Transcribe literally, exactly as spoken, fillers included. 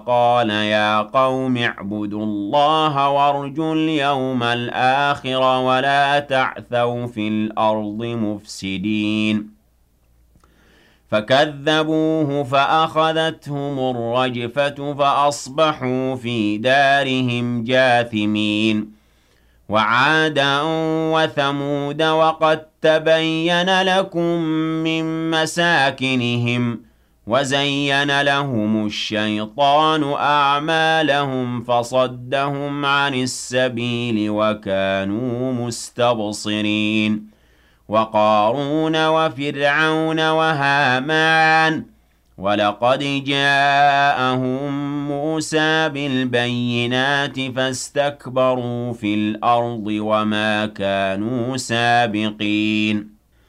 قال يا قوم اعبدوا الله وارجوا اليوم الآخر ولا تعثوا في الأرض مفسدين فكذبوه فأخذتهم الرجفة فأصبحوا في دارهم جاثمين وعادا وثمود وقد تبين لكم من مساكنهم وزين لهم الشيطان أعمالهم فصدهم عن السبيل وكانوا مستبصرين وقارون وفرعون وهامان ولقد جاءهم موسى بالبينات فاستكبروا في الأرض وما كانوا سابقين